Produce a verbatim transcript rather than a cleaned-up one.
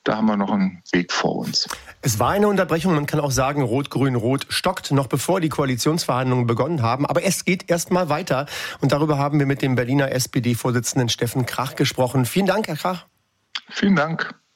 da haben wir noch einen Weg vor uns. Es war eine Unterbrechung, man kann auch sagen, Rot-Grün-Rot stockt, noch bevor die Koalitionsverhandlungen begonnen haben. Aber es geht erst mal weiter. Und darüber haben wir mit dem Berliner S P D-Vorsitzenden Steffen Krach gesprochen. Vielen Dank, Herr Krach. Vielen Dank.